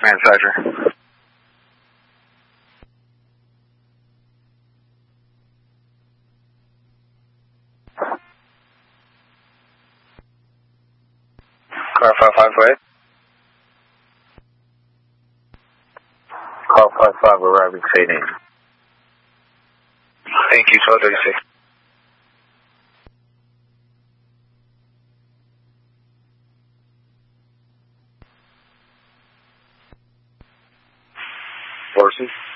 Mansider. Car 558. Car 55 arriving, say name. Thank you, 1236. Horses.